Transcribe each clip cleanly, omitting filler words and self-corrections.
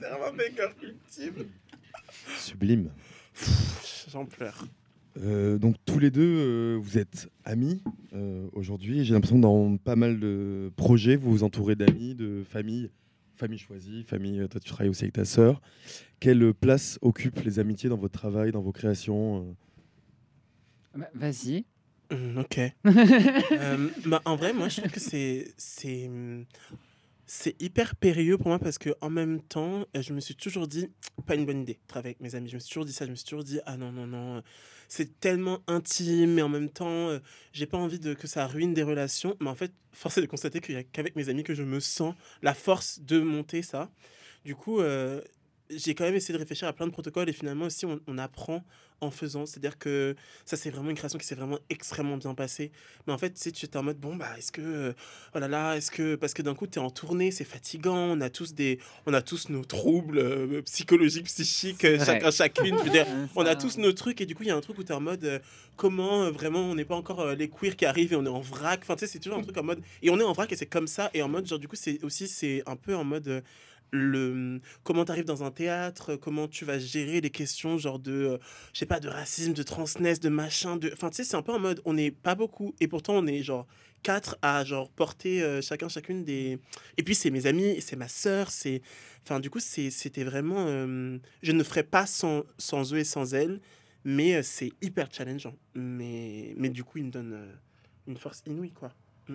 Thermamaker ultime. Sublime. J'en pleure. Donc tous les deux, vous êtes amis aujourd'hui. Et j'ai l'impression que dans pas mal de projets, vous vous entourez d'amis, de famille, famille choisie, famille. Toi, tu travailles aussi avec ta sœur. Quelle place occupent les amitiés dans votre travail, dans vos créations Bah, vas-y. Ok. En vrai, moi, je trouve que c'est hyper périlleux pour moi parce que en même temps, je me suis toujours dit, pas une bonne idée, travailler avec mes amis. Je me suis toujours dit ça, je me suis toujours dit, ah non, non, non, c'est tellement intime, mais en même temps, j'ai pas envie que ça ruine des relations. Mais en fait, force est de constater qu'il y a qu'avec mes amis que je me sens la force de monter ça. Du coup, j'ai quand même essayé de réfléchir à plein de protocoles et finalement aussi, on apprend en faisant. C'est-à-dire que ça, c'est vraiment une création qui s'est vraiment extrêmement bien passée. Mais en fait, tu sais, tu es en mode, bon, bah, est-ce que, oh là là, est-ce que, parce que d'un coup, tu es en tournée, c'est fatigant, on a tous nos troubles psychologiques, psychiques, chacun, chacune. Je veux dire, on a tous nos trucs et du coup, il y a un truc où tu es en mode, comment vraiment, on n'est pas encore les queers qui arrivent et on est en vrac. Enfin, tu sais, c'est toujours un truc en mode, et on est en vrac et c'est comme ça. Et en mode, genre, du coup, c'est un peu en mode, comment tu arrives dans un théâtre, comment tu vas gérer les questions genre de je sais pas, de racisme, de transness, de machin, enfin tu sais, c'est un peu en mode on n'est pas beaucoup et pourtant on est genre quatre à genre porter chacune des, et puis c'est mes amis, c'est ma sœur, c'est, enfin du coup c'était vraiment je ne ferais pas sans eux et sans elles, mais c'est hyper challengeant, mais du coup ils me donnent une force inouïe quoi.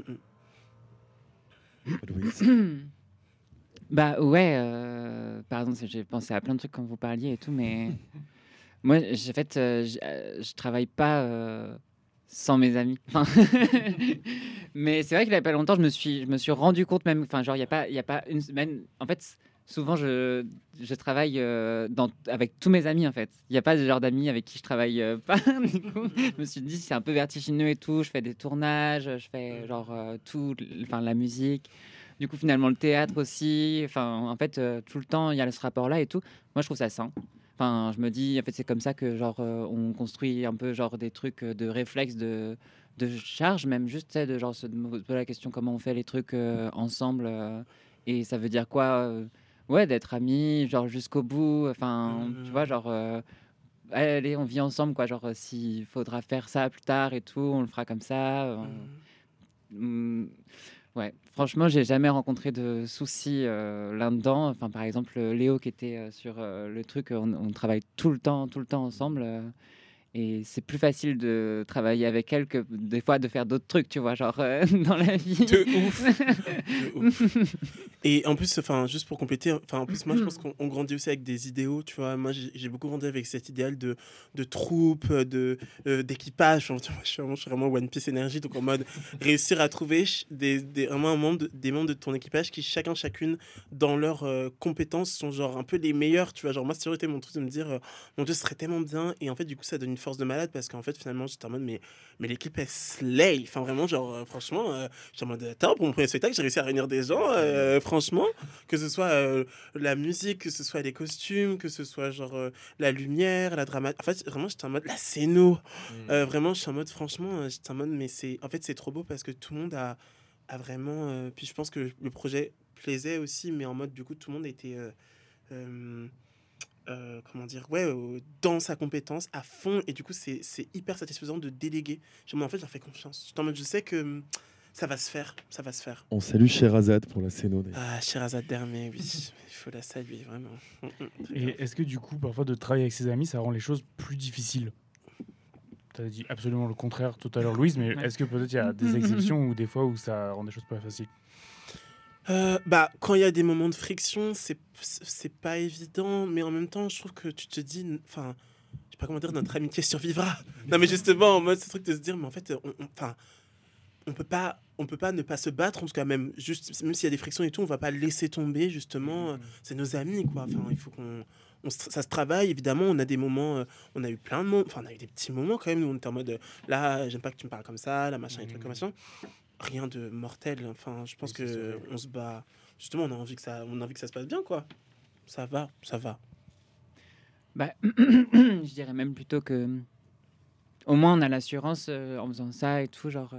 Louise Bah ouais, pardon, j'ai pensé à plein de trucs quand vous parliez et tout, mais moi, en fait, je travaille pas sans mes amis. Enfin, mais c'est vrai qu'il y a pas longtemps, je me suis rendu compte même, enfin, genre, il y a pas une semaine. En fait, souvent, je travaille avec tous mes amis, en fait. Il n'y a pas de genre d'amis avec qui je travaille pas. Du coup, je me suis dit, c'est un peu vertigineux et tout. Je fais des tournages, je fais genre tout, enfin, la musique. Du coup, finalement, le théâtre aussi. Enfin, en fait, tout le temps, il y a ce rapport-là et tout. Moi, je trouve ça sain. Enfin, je me dis, en fait, c'est comme ça que genre on construit un peu genre des trucs de réflexe de charge, même juste, tu sais, de genre se poser la question comment on fait les trucs ensemble et ça veut dire quoi, ouais, d'être amis, genre jusqu'au bout. Enfin, tu vois, genre allez, on vit ensemble, quoi. Genre s'il faudra faire ça plus tard et tout, on le fera comme ça. Ouais, franchement, j'ai jamais rencontré de soucis là-dedans. Enfin, par exemple, Léo qui était sur le truc, on travaille tout le temps ensemble. Et c'est plus facile de travailler avec elle que des fois de faire d'autres trucs, tu vois, genre dans la vie. De ouf. De ouf. Et en plus, enfin, juste pour compléter, enfin, en plus, moi, je pense qu'on grandit aussi avec des idéaux, tu vois. Moi, j'ai beaucoup grandi avec cet idéal de troupe, d'équipage. Enfin, tu vois, je suis vraiment One Piece énergie, donc en mode réussir à trouver vraiment des membres de ton équipage qui, chacune, dans leurs compétences, sont genre un peu les meilleurs, tu vois. Genre, moi, c'est toujours été mon truc de me dire, mon Dieu, ce serait tellement bien. Et en fait, du coup, ça donne une force de malade parce qu'en fait, finalement, j'étais en mode, mais l'équipe, elle slay. Enfin, vraiment, genre, franchement, j'étais en mode, attends, pour mon premier spectacle, j'ai réussi à réunir des gens, franchement, que ce soit la musique, que ce soit les costumes, que ce soit genre la lumière, la drama. En fait, vraiment, j'étais en mode la scéno. Vraiment, je suis en mode, franchement, j'étais en mode, mais en fait, c'est trop beau parce que tout le monde a vraiment. Puis je pense que le projet plaisait aussi, mais en mode, du coup, tout le monde était. Comment dire, ouais, dans sa compétence à fond, et du coup c'est hyper satisfaisant de déléguer. En fait, je leur fais confiance. J'étais en mode, je sais que ça va se faire, ça va se faire. On salue Sherazade pour la scéno. D'ailleurs. Ah, Sherazade Dermé, oui, il faut la saluer, vraiment. Très Et grave. est-ce que du coup, parfois, de travailler avec ses amis, ça rend les choses plus difficiles? Tu as dit absolument le contraire tout à l'heure, Louise, mais Ouais. est-ce que peut-être il y a des exceptions ou des fois où ça rend des choses pas faciles? Bah, quand il y a des moments de friction, c'est pas évident, mais en même temps, je trouve que tu te dis, enfin, je sais pas comment dire, notre amitié survivra. Non, mais justement, en mode, ce truc de se dire, mais en fait, enfin, on peut pas ne pas se battre, en tout cas, même s'il y a des frictions et tout, on va pas laisser tomber, justement. C'est nos amis, quoi. Enfin, il faut ça se travaille, évidemment. On a des moments, on a eu plein de moments, enfin, on a eu des petits moments quand même, où on était en mode, là, j'aime pas que tu me parles comme ça, là, machin, et trucs comme machin. Rien de mortel. Enfin, je pense Oui, ça, c'est que vrai. on se bat. Justement, on a envie que ça se passe bien, quoi. Ça va, ça va. Bah, je dirais même plutôt que au moins on a l'assurance en faisant ça et tout, genre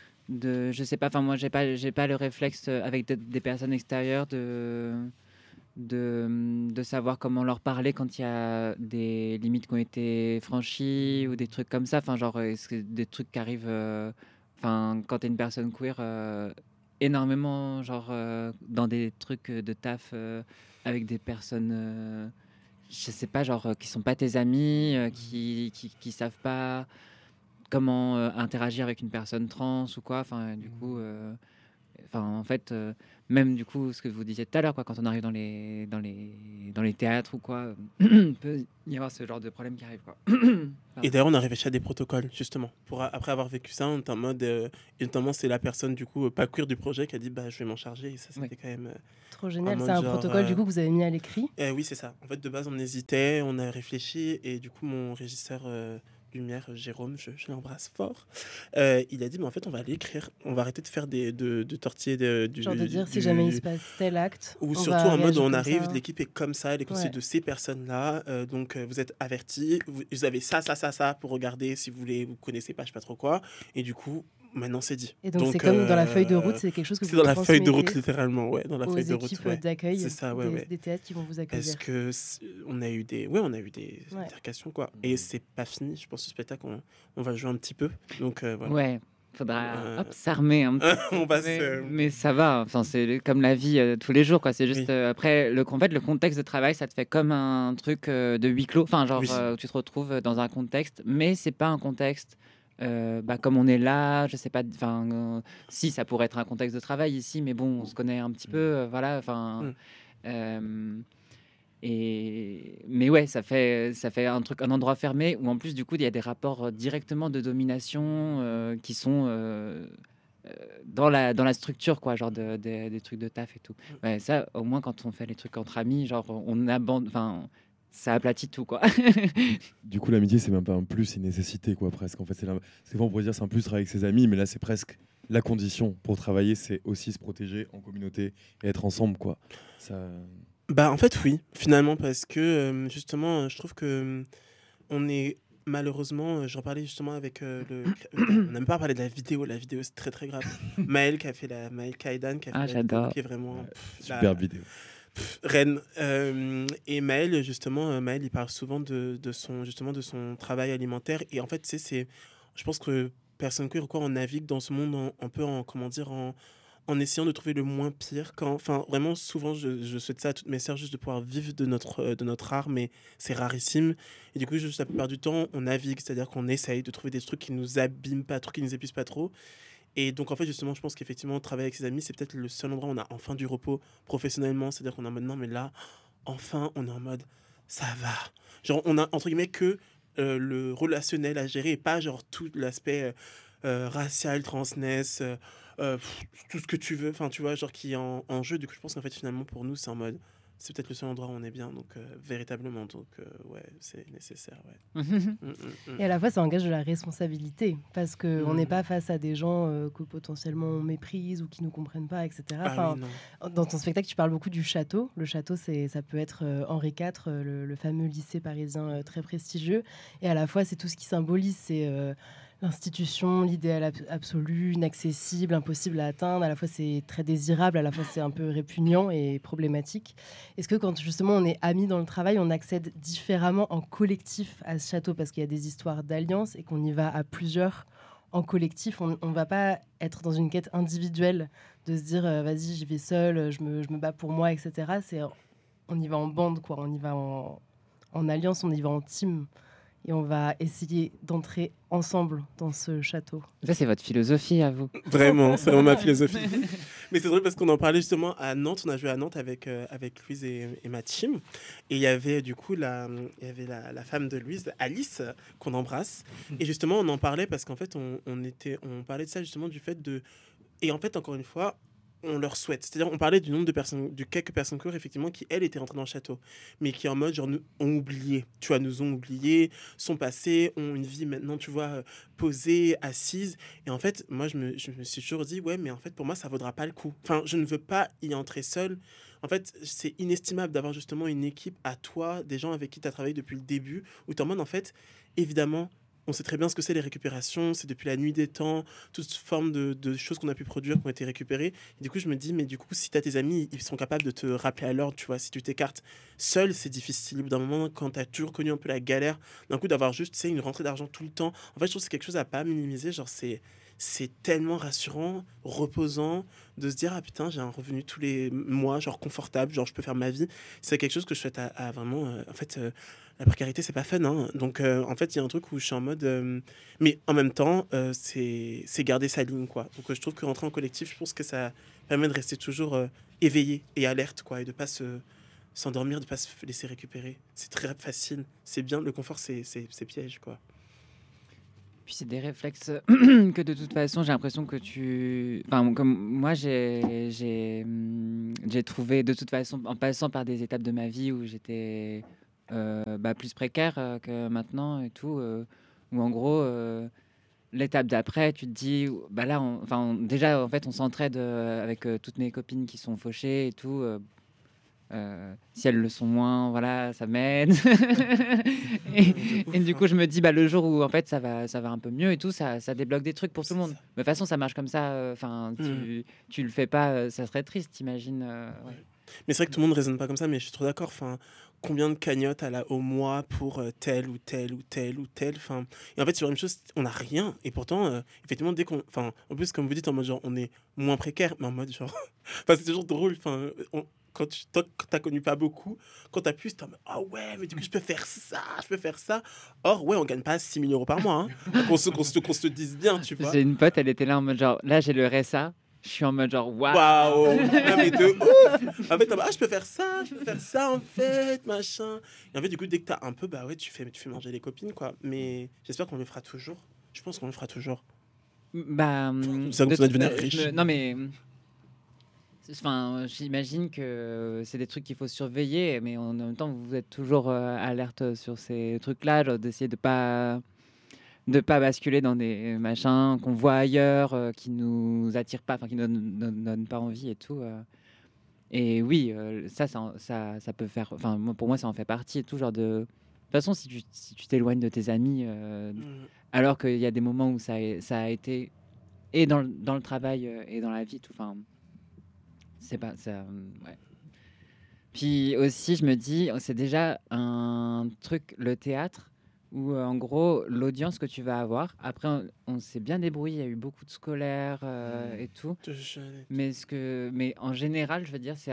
je sais pas, enfin moi j'ai pas le réflexe avec des personnes extérieures de savoir comment leur parler quand il y a des limites qui ont été franchies ou des trucs comme ça. Enfin, genre, est-ce que des trucs qui arrivent, quand tu es une personne queer, énormément, genre, dans des trucs de taf avec des personnes, je sais pas, genre, qui sont pas tes amis, qui savent pas comment interagir avec une personne trans ou quoi. Enfin, du coup, en fait, même du coup, ce que vous disiez tout à l'heure, quoi, quand on arrive dans les théâtres ou quoi, il peut y avoir ce genre de problème qui arrive, quoi. Et d'ailleurs, on a réfléchi à des protocoles, justement. Après avoir vécu ça, on est en mode. Et notamment, c'est la personne, du coup, pas queer du projet qui a dit bah, je vais m'en charger. Et ça, c'était Ouais. quand même. Trop génial. mode C'est un genre, protocole du coup que vous avez mis à l'écrit. Oui, c'est ça. En fait, de base, on hésitait, on a réfléchi. Et du coup, mon régisseur lumière, Jérôme, je l'embrasse fort, il a dit mais en fait, on va aller écrire. On va arrêter de faire de tortiller Genre de dire si jamais il se passe tel acte. Ou on surtout va en mode réagir on comme arrive, ça. l'équipe est comme ça, elle est constituée Ouais. de ces personnes-là, donc vous êtes avertis, vous avez ça pour regarder si vous voulez, vous connaissez pas, je sais pas trop quoi, et du coup, maintenant c'est dit. Et donc c'est comme dans la feuille de route, c'est quelque chose que c'est vous dans la feuille de route transmettez littéralement, ouais, dans la aux feuille de route, équipes ouais. d'accueil C'est ça, ouais. des théâtres qui vont vous accueillir. Parce que on a eu des Ouais. altercations quoi, et c'est pas fini. Je pense que ce spectacle on va jouer un petit peu, donc voilà. Ouais, faudra s'armer un petit peu. On va mais ça va, enfin, c'est comme la vie tous les jours, quoi. C'est juste après, en fait, le contexte de travail, ça te fait comme un truc de huis clos. Enfin, genre, Oui. où tu te retrouves dans un contexte, mais c'est pas un contexte comme on est là, je sais pas, si ça pourrait être un contexte de travail ici, mais bon, on se connaît un petit peu, voilà, enfin. Mais ouais, ça fait un endroit fermé où en plus du coup il y a des rapports directement de domination qui sont dans la structure, quoi, genre des trucs de taf et tout. Ouais, ça, au moins quand on fait les trucs entre amis, genre on abandonne, enfin ça aplatit tout, quoi. Du coup, l'amitié, c'est même pas un plus, c'est une nécessité, quoi, presque. En fait, c'est souvent on pourrait dire c'est un plus travailler avec ses amis, mais là, c'est presque la condition pour travailler, c'est aussi se protéger en communauté et être ensemble, quoi. Ça... Bah en fait oui, finalement parce que justement je trouve que on est malheureusement, j'en parlais justement avec on n'a même pas parlé de la vidéo c'est très très grave. Maëlle Kaidan qui a fait la vidéo, j'adore. qui est vraiment Superbe vidéo. reine. Et Maëlle justement, Maëlle il parle souvent de son travail alimentaire et en fait je pense que personne queer ou quoi on navigue dans ce monde un peu en essayant de trouver le moins pire. Enfin, vraiment, souvent, je souhaite ça à toutes mes sœurs, juste de pouvoir vivre de notre art, mais c'est rarissime. Et du coup, juste la plupart du temps, on navigue, c'est-à-dire qu'on essaye de trouver des trucs qui nous abîment pas trop, qui nous épuisent pas trop. Et donc, en fait, justement, je pense qu'effectivement, travailler avec ses amis, c'est peut-être le seul endroit où on a enfin du repos professionnellement. C'est-à-dire qu'on est en mode, non, mais là, enfin, on est en mode, ça va. Genre, on a, entre guillemets, que le relationnel à gérer et pas, genre, tout l'aspect racial, transness, tout ce que tu veux, enfin tu vois, genre qui est en jeu. Du coup, je pense qu'en fait, finalement, pour nous, c'est en mode, c'est peut-être le seul endroit où on est bien, donc véritablement, donc ouais, c'est nécessaire, ouais. Et à la fois, ça engage de la responsabilité parce qu'on n'est pas face à des gens que potentiellement on méprise ou qui nous comprennent pas, etc. Ah, oui, non. Dans ton spectacle, tu parles beaucoup du château. Le château, ça peut être Henri IV, le fameux lycée parisien très prestigieux. Et à la fois, c'est tout ce qui symbolise, c'est l'institution, l'idéal absolu, inaccessible, impossible à atteindre. À la fois, c'est très désirable, à la fois, c'est un peu répugnant et problématique. Est-ce que quand justement on est amis dans le travail, on accède différemment en collectif à ce château parce qu'il y a des histoires d'alliance et qu'on y va à plusieurs en collectif? On ne va pas être dans une quête individuelle de se dire vas-y, j'y vais seul, je me bats pour moi, etc. On y va en bande, quoi. On y va en alliance, on y va en team. Et on va essayer d'entrer ensemble dans ce château. Ça, c'est votre philosophie à vous. Vraiment, c'est vraiment ma philosophie. Mais c'est drôle parce qu'on en parlait justement à Nantes. On a joué à Nantes avec Louise et ma team. Et il y avait du coup la femme de Louise, Alice, qu'on embrasse. Et justement, on en parlait parce qu'en fait, on parlait de ça justement, du fait de... Et en fait, encore une fois, on leur souhaite. C'est-à-dire, on parlait du nombre de personnes, de quelques personnes queer, effectivement, qui, elles, étaient rentrées dans le château. Mais qui, en mode, genre, nous ont oublié. Tu vois, nous ont oubliés, sont passés, ont une vie maintenant, tu vois, posée, assise. Et en fait, moi, je me suis toujours dit, ouais, mais en fait, pour moi, ça vaudra pas le coup. Enfin, je ne veux pas y entrer seule. En fait, c'est inestimable d'avoir justement une équipe à toi, des gens avec qui tu as travaillé depuis le début, où tu es en mode, en fait, évidemment, on sait très bien ce que c'est les récupérations, c'est depuis la nuit des temps, toute forme de choses qu'on a pu produire, qui ont été récupérées. Et du coup, je me dis, mais du coup, si tu as tes amis, ils sont capables de te rappeler à l'ordre, tu vois, si tu t'écartes seul, c'est difficile. Au bout d'un moment, quand tu as toujours connu un peu la galère, d'un coup, d'avoir juste, tu sais, une rentrée d'argent tout le temps, en fait, je trouve que c'est quelque chose à pas minimiser, genre, c'est tellement rassurant, reposant, de se dire, ah putain, j'ai un revenu tous les mois, genre confortable, genre je peux faire ma vie. C'est quelque chose que je souhaite à vraiment. En fait, la précarité, c'est pas fun. Hein. Donc, en fait, il y a un truc où je suis en mode. Mais en même temps, c'est garder sa ligne, quoi. Donc, je trouve que rentrer en collectif, je pense que ça permet de rester toujours éveillé et alerte, quoi, et de pas s'endormir, de pas se laisser récupérer. C'est très facile. C'est bien, le confort, c'est piège, quoi. Puis c'est des réflexes que de toute façon, j'ai l'impression que tu... Enfin, comme moi, j'ai trouvé de toute façon, en passant par des étapes de ma vie où j'étais plus précaire que maintenant et tout, où en gros, l'étape d'après, tu te dis, bah là, déjà, en fait, on s'entraide avec toutes mes copines qui sont fauchées et tout. Si elles le sont moins, voilà, ça m'aide. et du coup, je me dis, bah, le jour où en fait ça va un peu mieux et tout, ça débloque des trucs pour tout le monde. Mais de toute façon, ça marche comme ça. Enfin, tu le fais pas, ça serait triste, t'imagines. Ouais. Mais c'est vrai que tout le monde raisonne pas comme ça, mais je suis trop d'accord. Enfin, combien de cagnottes elle a au mois pour tel ou tel ou tel ou tel. Enfin, et en fait, c'est la même chose, on n'a rien. Et pourtant, effectivement, dès qu'on. Enfin, en plus, comme vous dites, en mode genre, on est moins précaire, mais en mode genre. Enfin, c'est toujours drôle. Enfin, toi, quand t'as connu pas beaucoup, quand t'as plus, t'es en mode ah ouais, mais du coup, je peux faire ça, je peux faire ça. Or, ouais, on gagne pas 6 000 € par mois. Hein. Qu'on se dise bien, tu vois. J'ai une pote, elle était là en mode genre, là, j'ai le RSA. Je suis en mode genre, waouh! Waouh! Non, mais de ouf! En fait, je peux faire ça, en fait, machin. Et en fait, du coup, dès que t'as un peu, bah ouais, tu fais manger les copines, quoi. Mais j'espère qu'on le fera toujours. Je pense qu'on le fera toujours. Bah, Ça va devenir riche. Non, mais. Enfin, j'imagine que c'est des trucs qu'il faut surveiller, mais en même temps, vous êtes toujours alerte sur ces trucs-là, genre d'essayer de pas basculer dans des machins qu'on voit ailleurs, qui nous attirent pas, enfin qui nous donnent pas envie et tout. Et oui, ça peut faire. Enfin, pour moi, ça en fait partie et tout, genre de. De toute façon, si tu t'éloignes de tes amis, alors qu'il y a des moments où ça a été et dans le travail et dans la vie, tout. Enfin, c'est pas ça. Ouais. Puis aussi, je me dis, c'est déjà un truc, le théâtre, où en gros, l'audience que tu vas avoir, après, on s'est bien débrouillé, il y a eu beaucoup de scolaires et tout. Mais en général, je veux dire, c'est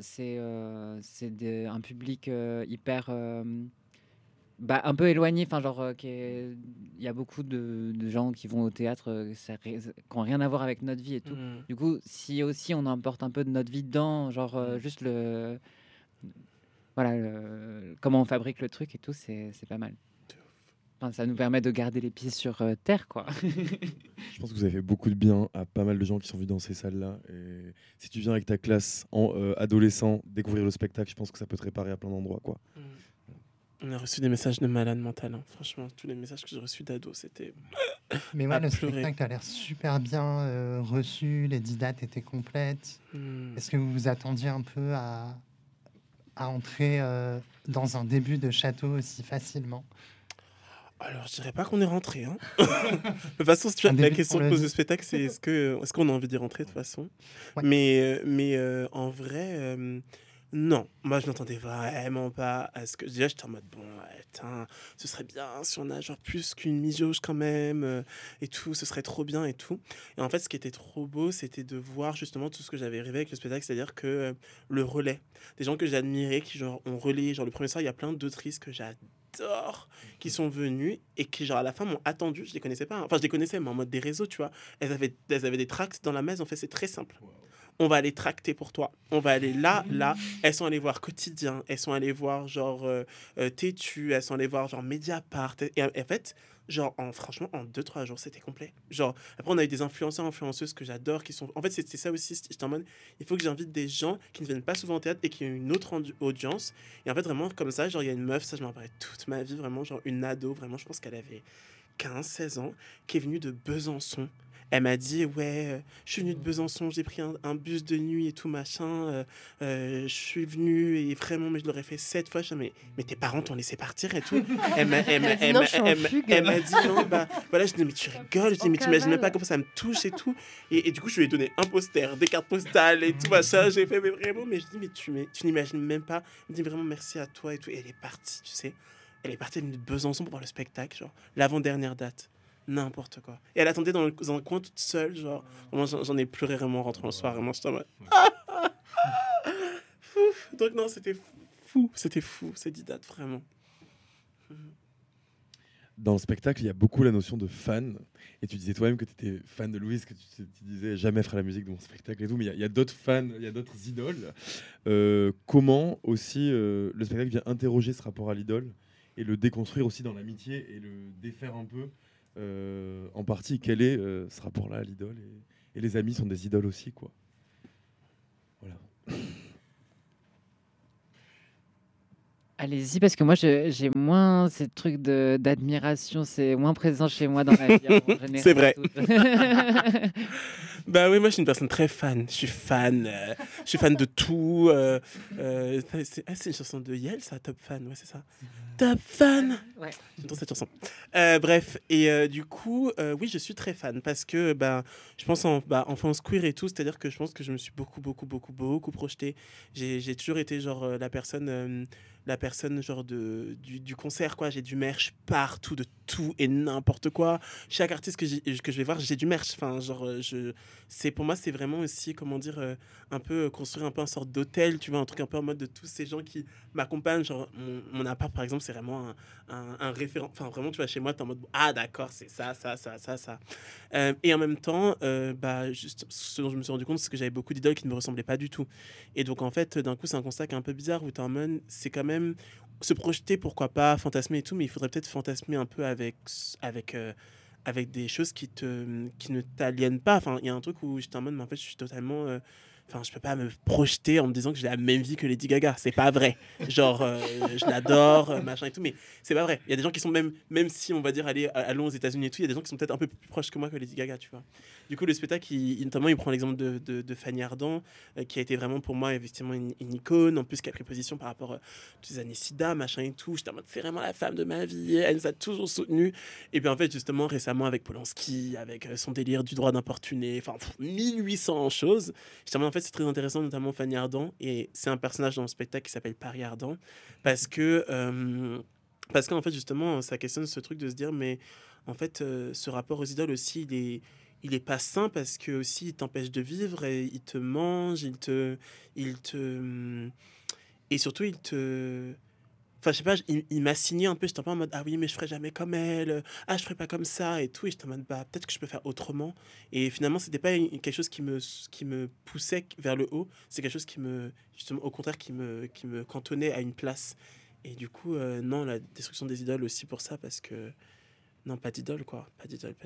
un public hyper. Un peu éloigné, enfin, genre, il y a beaucoup de gens qui vont au théâtre qui n'ont rien à voir avec notre vie et tout. Du coup, si aussi on emporte un peu de notre vie dedans, genre juste le. Voilà, comment on fabrique le truc et tout, c'est pas mal. Enfin, ça nous permet de garder les pieds sur terre, quoi. Je pense que vous avez fait beaucoup de bien à pas mal de gens qui sont venus dans ces salles-là. Et si tu viens avec ta classe adolescent découvrir le spectacle, je pense que ça peut te réparer à plein d'endroits, quoi. On a reçu des messages de malades mentales. Hein. Franchement, tous les messages que j'ai reçus d'ados, c'était. Mais ouais, le spectacle a l'air super bien reçu. Les 10 dates étaient complètes. Est-ce que vous vous attendiez un peu à entrer dans un début de château aussi facilement? Alors, je dirais pas qu'on est rentré. Hein. De toute façon, la question que pose le spectacle, c'est est-ce qu'on a envie d'y rentrer de toute façon. Ouais. Mais en vrai, non. Moi, je n'entendais vraiment pas à ce que... Déjà, j'étais en mode, bon, putain, ce serait bien si on a genre plus qu'une mi-jauge quand même, et tout, ce serait trop bien et tout. Et en fait, ce qui était trop beau, c'était de voir justement tout ce que j'avais rêvé avec le spectacle, c'est-à-dire que le relais, des gens que j'admirais, qui genre ont relayé, genre le premier soir, il y a plein d'autrices que j'adore, qui sont venues et qui genre à la fin m'ont attendu. Je les connaissais pas, enfin je les connaissais mais en mode des réseaux, tu vois. Elles avaient des tracts dans la messe. En fait, c'est très simple. On va aller tracter pour toi, on va aller là. Elles sont allées voir Quotidien, elles sont allées voir genre Tétu, elles sont allées voir genre Mediapart, et en fait genre franchement en 2-3 jours c'était complet. Genre après on a eu des influenceuses que j'adore qui sont, en fait c'était ça aussi, j'étais en mode il faut que j'invite des gens qui ne viennent pas souvent au théâtre et qui ont une autre audience. Et en fait vraiment comme ça, genre il y a une meuf, ça je m'en rappelle toute ma vie, vraiment genre une ado, vraiment je pense qu'elle avait 15-16 ans, qui est venue de Besançon. Elle m'a dit, ouais, je suis venue de Besançon, j'ai pris un bus de nuit et tout, machin. Je suis venue et vraiment, mais je l'aurais fait 7 fois. Je dis, mais tes parents t'ont laissé partir et tout. Elle m'a dit, non, bah voilà. Je dis, mais tu rigoles. Je dis, mais tu imagines pas comment ça me touche et tout. Et du coup, je lui ai donné un poster, des cartes postales et tout, machin. J'ai fait, mais vraiment, mais je dis, mais tu n'imagines même pas. Elle me dit, vraiment, merci à toi et tout. Et elle est partie, tu sais. Elle est partie de Besançon pour voir le spectacle, genre, l'avant-dernière date. N'importe quoi. Et elle attendait dans un coin toute seule, genre. Moi, j'en ai pleuré vraiment en rentrant le soir. Vraiment, j'étais en mode. Fou. Donc, non, c'était fou. C'était fou, ces 10 dates, vraiment. Dans le spectacle, il y a beaucoup la notion de fan. Et tu disais toi-même que tu étais fan de Louise, que tu disais jamais ferai la musique de mon spectacle et tout. Mais il y a d'autres fans, il y a d'autres idoles. Comment aussi le spectacle vient interroger ce rapport à l'idole et le déconstruire aussi dans l'amitié et le défaire un peu en partie. Quel est ce rapport-là à l'idole et les amis sont des idoles aussi, quoi. Voilà. Allez-y, parce que moi, j'ai moins ces trucs d'admiration, c'est moins présent chez moi dans la vie. En général, c'est vrai. Bah oui, moi je suis une personne très fan. Je suis fan de tout. C'est une chanson de Yel, ça, Top Fan, ouais, c'est ça. Top Fan. Ouais. J'adore cette chanson. Bref, et du coup, oui, je suis très fan parce que je pense enfance queer et tout, c'est-à-dire que je pense que je me suis beaucoup projetée. J'ai toujours été genre la personne genre du concert, quoi. J'ai du merch partout, de tout et n'importe quoi. Chaque artiste que je vais voir, j'ai du merch. Enfin, genre, pour moi, c'est vraiment aussi, comment dire, un peu construire un peu une sorte d'hôtel, tu vois, un truc un peu en mode de tous ces gens qui m'accompagnent. Genre, mon appart, par exemple, c'est vraiment un référent. Enfin, vraiment, tu vois, chez moi, t'es en mode, ah, d'accord, c'est ça. Et en même temps, juste ce dont je me suis rendu compte, c'est que j'avais beaucoup d'idoles qui ne me ressemblaient pas du tout. Et donc, en fait, d'un coup, c'est un constat qui est un peu bizarre où t'es en mode, c'est quand même se projeter, pourquoi pas, fantasmer et tout, mais il faudrait peut-être fantasmer un peu avec des choses qui ne t'aliènent pas. Enfin, il y a un truc où j'étais en mode, mais en fait, je suis totalement... je peux pas me projeter en me disant que j'ai la même vie que Lady Gaga. C'est pas vrai. Genre, je l'adore, machin et tout, mais c'est pas vrai. Il y a des gens qui sont même si on va dire allons aux États-Unis et tout, il y a des gens qui sont peut-être un peu plus proches que moi que Lady Gaga, tu vois. Du coup, le spectacle, notamment, il prend l'exemple de Fanny Ardant, qui a été vraiment pour moi, effectivement, une icône, en plus, qui a pris position par rapport aux années SIDA, machin et tout. J'étais en mode, c'est vraiment la femme de ma vie, elle nous a toujours soutenus. Et puis, en fait, justement, récemment, avec Polanski, avec son délire du droit d'importuner, enfin, 1800 choses, j'étais en mode, en fait, c'est très intéressant, notamment Fanny Ardant, et c'est un personnage dans le spectacle qui s'appelle Paris Ardant, parce qu'en fait, justement, ça questionne ce truc de se dire, mais en fait, ce rapport aux idoles aussi, il est pas sain parce que aussi il t'empêche de vivre et il te mange, et surtout enfin je sais pas, il m'a signé un peu, j'étais un peu en mode ah oui mais je ferai jamais comme elle, ah je ferai pas comme ça et tout, et j'étais en mode peut-être que je peux faire autrement, et finalement c'était pas quelque chose qui me poussait vers le haut, c'est quelque chose qui justement au contraire qui me cantonnait à une place, et du coup non, la destruction des idoles aussi pour ça, parce que non, pas d'idole, quoi, pas d'idole.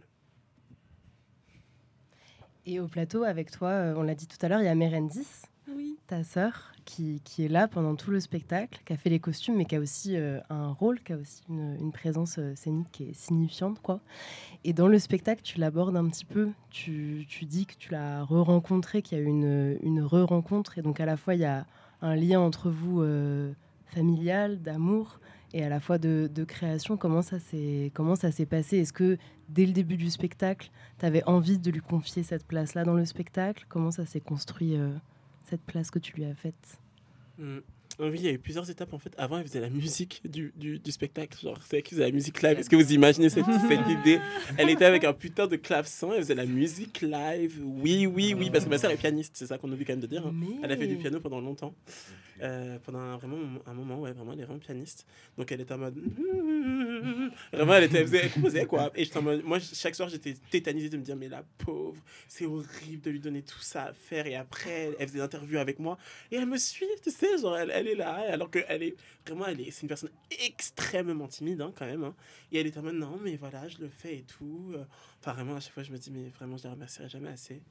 Et au plateau, avec toi, on l'a dit tout à l'heure, il y a Mérendis, oui, ta sœur, qui est là pendant tout le spectacle, qui a fait les costumes, mais qui a aussi un rôle, qui a aussi une présence scénique qui est signifiante, quoi. Et dans le spectacle, tu l'abordes un petit peu. Tu dis que tu l'as re-rencontrée, qu'il y a eu une re-rencontre. Et donc, à la fois, il y a un lien entre vous familial, d'amour, et à la fois de création. Comment ça s'est passé? Est-ce que dès le début du spectacle, tu avais envie de lui confier cette place-là dans le spectacle? Comment ça s'est construit, cette place que tu lui as faite? Oui, il y a eu plusieurs étapes en fait. Avant, elle faisait la musique du spectacle. Genre, c'est elle qui faisait la musique live. Est-ce que vous imaginez cette idée? Elle était avec un putain de clavecin, elle faisait la musique live. Oui, parce que ma sœur est pianiste, c'est ça qu'on oublie quand même de dire. Hein. Elle a fait du piano pendant longtemps. Pendant vraiment un moment, ouais, vraiment, elle est vraiment pianiste. Donc elle était en mode. Vraiment, elle composait quoi. Et j'étais en mode. Moi, chaque soir, j'étais tétanisée de me dire, mais la pauvre, c'est horrible de lui donner tout ça à faire. Et après, elle faisait des interviews avec moi. Et elle me suit, tu sais, genre, elle est là, alors qu'elle est vraiment, c'est une personne extrêmement timide, hein, quand même. Hein. Et elle est en mode, non, mais voilà, je le fais et tout. Enfin, vraiment, à chaque fois, je me dis, mais vraiment, je ne la remercierai jamais assez.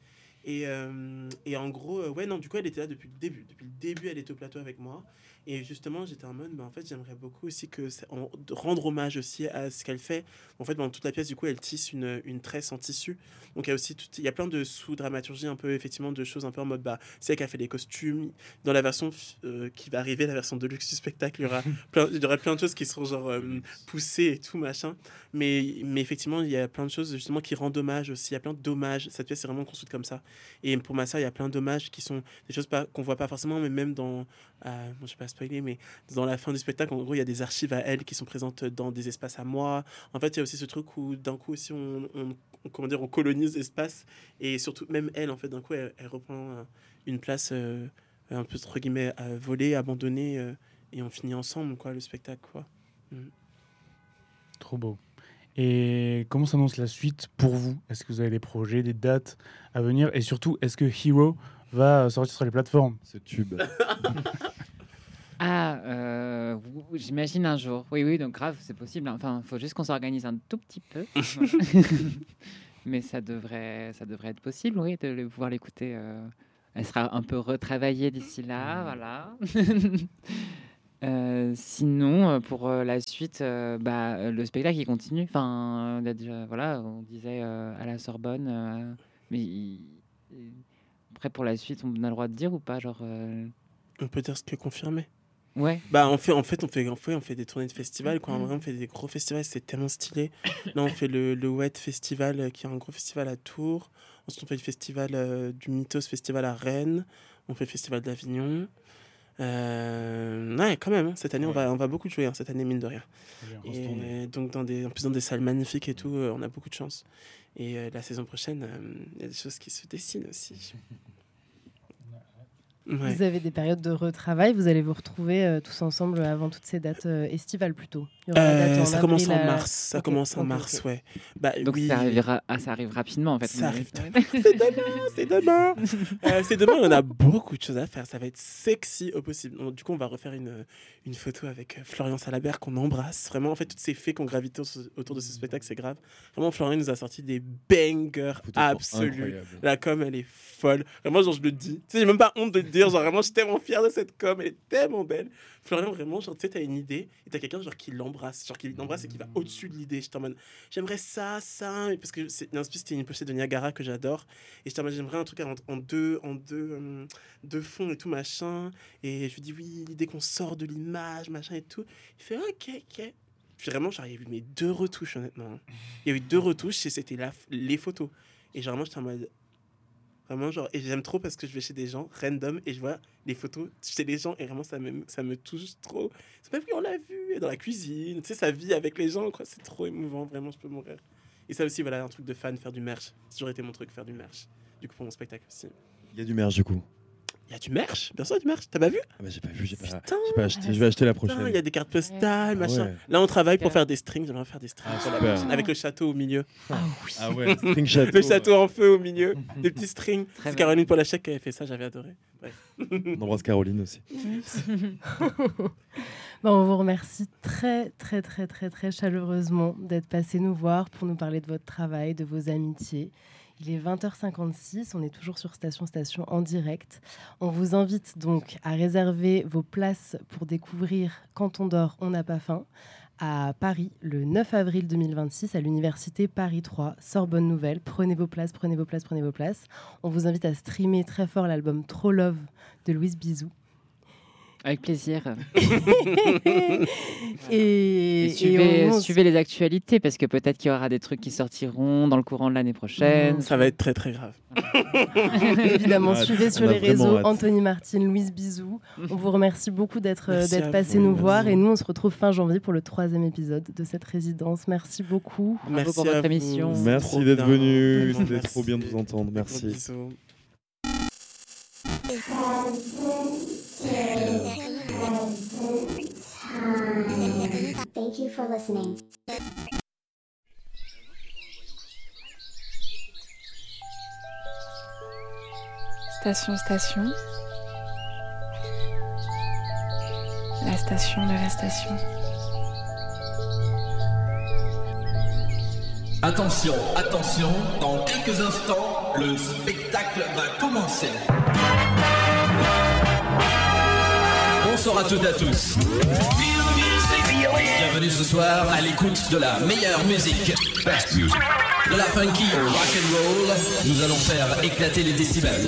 Et en gros, ouais, non, du coup, elle était là depuis le début. Depuis le début, elle était au plateau avec moi. Et justement, j'étais en mode, en fait, j'aimerais beaucoup aussi de rendre hommage aussi à ce qu'elle fait. En fait, dans toute la pièce, du coup, elle tisse une tresse en tissu. Donc, il y a plein de sous-dramaturgie, un peu, effectivement, de choses un peu en mode, c'est elle qui a fait les costumes. Dans la version qui va arriver, la version de luxe du spectacle, il y aura plein de choses qui seront genre poussées et tout, machin. Mais effectivement, il y a plein de choses, justement, qui rendent hommage aussi. Il y a plein d'hommages. Cette pièce est vraiment construite comme ça. Et pour ma sœur, il y a plein d'hommages qui sont des choses qu'on voit pas forcément, mais même dans... je vais pas spoiler, mais dans la fin du spectacle, en gros, il y a des archives à elle qui sont présentes dans des espaces à moi. En fait, il y a aussi ce truc où d'un coup aussi on colonise l'espace, et surtout même elle, en fait, d'un coup, elle reprend une place un peu entre guillemets volée, abandonnée, et on finit ensemble, quoi, le spectacle, quoi. Trop beau. Et comment s'annonce la suite pour vous? Est-ce que vous avez des projets, des dates à venir? Et surtout, est-ce que Hero va sortir sur les plateformes? Ce tube. J'imagine un jour. Oui, donc grave, c'est possible. Enfin, il faut juste qu'on s'organise un tout petit peu. Voilà. Mais ça devrait être possible, oui, de pouvoir l'écouter. Elle sera un peu retravaillée d'ici là, voilà. Sinon, pour la suite, le spectacle il continue. Enfin, voilà, on disait à la Sorbonne, mais après pour la suite, on a le droit de dire ou pas, genre. On peut dire ce que confirmer. Ouais. On fait des tournées de festivals, quoi. En vrai, on fait des gros festivals, c'est tellement stylé. Là, on fait le Wet Festival, qui est un gros festival à Tours. Ensuite, on fait le festival du Mythos Festival à Rennes. On fait le festival d'Avignon. Ouais, quand même. Cette année, on va beaucoup jouer. Cette année, mine de rien. Et donc, en plus dans des salles magnifiques et tout, on a beaucoup de chance. Et la saison prochaine, il y a des choses qui se dessinent aussi. Ouais. Vous avez des périodes de retravail, vous allez vous retrouver tous ensemble avant toutes ces dates estivales plutôt. Il y aura la date ça avril, commence en mars. Ça commence en mars, ok. ouais. Donc oui. ça arrive rapidement en fait. Ça arrive. C'est demain. C'est demain. On a beaucoup de choses à faire. Ça va être sexy au possible. Donc, du coup, on va refaire une photo avec Florian Salabert qu'on embrasse. Vraiment, en fait, toutes ces fées qui ont gravité autour de ce spectacle, c'est grave. Vraiment, Florian nous a sorti des bangers absolus. La com, elle est folle. Vraiment, genre, je le dis. Tu sais, j'ai même pas honte de le dire. Genre, vraiment, je suis tellement fier de cette com. Elle est tellement belle. Florian, vraiment, genre, tu sais, t'as une idée et t'as quelqu'un genre qui l'embrasse. Genre, qui l'embrasse et qui va au-dessus de l'idée. J'étais en mode, j'aimerais ça. Parce que c'était une pochette de Niagara que j'adore. Et j'étais en mode, j'aimerais un truc en deux fonds et tout, machin. Et je lui dis, oui, l'idée qu'on sort de l'image, machin et tout. Il fait, ok. Puis vraiment, genre, il y a eu mes 2 retouches, honnêtement. Il y a eu 2 retouches et c'était les photos. Et genre, vraiment, j'étais en mode... Vraiment, genre... Et j'aime trop parce que je vais chez des gens random et je vois les photos chez les gens et vraiment, ça me touche trop. C'est pas plus on l'a vu dans la cuisine, tu sais, sa vie avec les gens, quoi. C'est trop émouvant, vraiment, je peux mourir. Et ça aussi, voilà, un truc de fan, faire du merch. C'est toujours été mon truc, faire du merch. Du coup, pour mon spectacle aussi. Il y a du merch, du coup. Il y a du merch, bien sûr, du merch. T'as pas vu? J'ai pas vu, j'ai pas acheté. Je Je vais acheter la prochaine. Il y a des cartes postales, machin. Ouais. Là, on travaille pour faire des strings. J'aimerais faire des strings super. avec le château au milieu. Ah ouais, string château. Le château en feu au milieu, des petits strings. Très C'est bien. Caroline Polachek qui avait fait ça, j'avais adoré. Bref. On embrasse Caroline aussi. On vous remercie très, très, très, très, très chaleureusement d'être passé nous voir pour nous parler de votre travail, de vos amitiés. Il est 20h56, on est toujours sur Station en direct. On vous invite donc à réserver vos places pour découvrir Quand on dort, on n'a pas faim à Paris le 9 avril 2026 à l'université Paris 3, Sorbonne Nouvelle. Prenez vos places. On vous invite à streamer très fort l'album Trop Love de Louise Bizou. Avec plaisir. et suivez les actualités parce que peut-être qu'il y aura des trucs qui sortiront dans le courant de l'année prochaine. Ça va être très très grave. Évidemment, suivez sur les réseaux hâte. Anthony Martine, Louise Bizou. On vous remercie beaucoup d'être passé vous, nous voir merci. et nous on se retrouve fin janvier pour le 3e épisode de cette résidence. Merci beaucoup. Bravo pour votre émission. C'est Merci trop d'être bien. venu. Vraiment, C'était trop bien de vous entendre. Gros Merci. bisous. Thank you for listening. Station. La station de la station. Attention, attention, dans quelques instants, le spectacle va commencer. Bonsoir à toutes et à tous. Bienvenue ce soir à l'écoute de la meilleure musique. De la funky au rock and roll, nous allons faire éclater les décibels.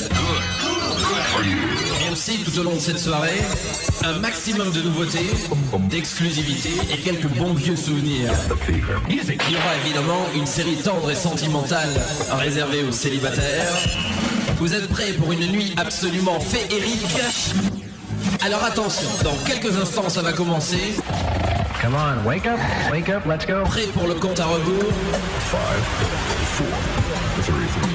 Et aussi, tout au long de cette soirée, un maximum de nouveautés, d'exclusivité et quelques bons vieux souvenirs. Il y aura évidemment une série tendre et sentimentale réservée aux célibataires. Vous êtes prêts pour une nuit absolument féerique? Alors attention, dans quelques instants ça va commencer. Come on, wake up, let's go. Prêt pour le compte à rebours? 5, 4, 3,